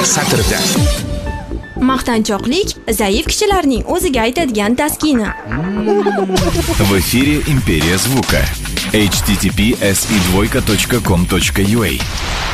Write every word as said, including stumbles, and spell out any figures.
satrda. Maqtanchoqlik zaif kishilarning o'ziga aytadigan taskini. В эфире Империя звука. эйч ти ти пи эс и двойка точка ком точка ю а